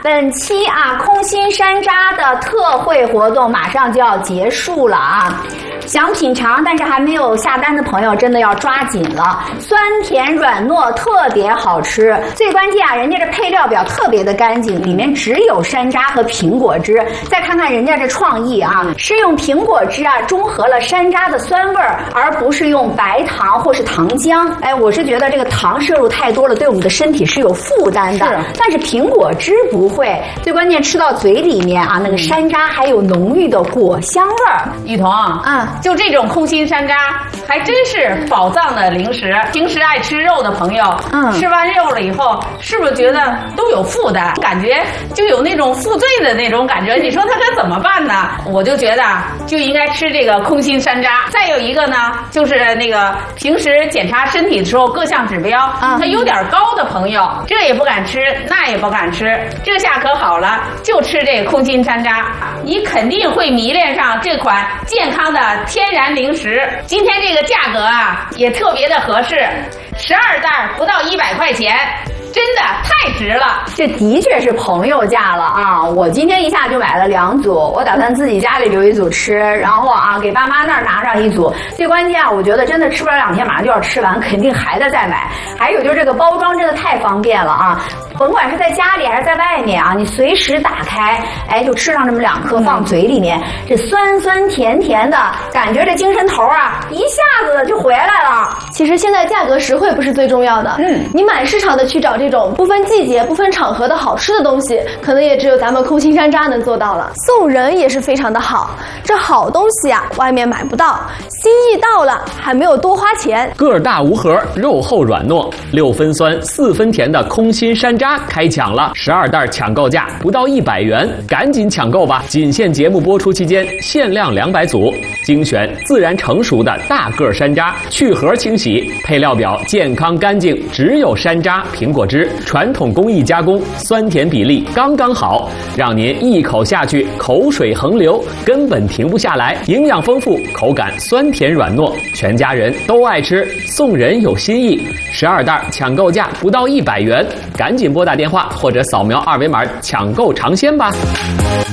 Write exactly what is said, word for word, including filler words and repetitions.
本期啊空心山楂的特惠活动马上就要结束了啊！想品尝但是还没有下单的朋友，真的要抓紧了。酸甜软糯，特别好吃。最关键啊，人家这配料表特别的干净，里面只有山楂和苹果汁。再看看人家这创意啊，是用苹果汁啊中和了山楂的酸味儿，而不是用白糖或是糖浆。哎，我是觉得这个糖摄入太多了，对我们的身体是有负担的。是，但是苹果汁不会。最关键吃到嘴里面啊，那个山楂还有浓郁的果香味儿。 雨桐啊。就这种空心山楂，还真是宝藏的零食。平时爱吃肉的朋友，嗯，吃完肉了以后，是不是觉得都有负担，感觉就有那种负罪的那种感觉？你说他该怎么办呢？我就觉得就应该吃这个空心山楂。再有一个呢，就是那个平时检查身体的时候，各项指标啊，他有点高的朋友，这也不敢吃，那也不敢吃，这下可好了，就吃这个空心山楂，你肯定会迷恋上这款健康的天然零食。今天这个价格啊也特别的合适，十二袋不到一百块钱，真的太值了。 这的确是朋友价了啊！我今天一下就买了两组，我打算自己家里留一组吃，然后啊给爸妈那儿拿上一组。最关键啊，我觉得真的吃不了两天，马上就要吃完，肯定还得再买。还有就是这个包装真的太方便了啊！甭管是在家里还是在外面啊，你随时打开，哎，就吃上这么两颗放嘴里面，这酸酸甜甜的感觉，这精神头啊一下子就回来了。 其实现在价格实惠不是最重要的，嗯，你满市场的去找这种不分季节、不分场合的好吃的东西，可能也只有咱们空心山楂能做到了。送人也是非常的好，这好东西啊，外面买不到，心意到了还没有多花钱。 个儿大无核，肉厚软糯，六分酸四分甜的空心山楂开抢了，十二袋抢购价不到一百元，赶紧抢购吧！仅限节目播出期间，限量两百组，精选自然成熟的大个山楂，去核清洗，配料表健康干净，只有山楂、苹果汁，传统工艺加工，酸甜比例刚刚好，让您一口下去口水横流，根本停不下来。营养丰富，口感酸甜软糯，全家人都爱吃，送人有新意。十二袋抢购价不到一百元，赶紧拨打电话或者扫描二维码抢购尝鲜吧。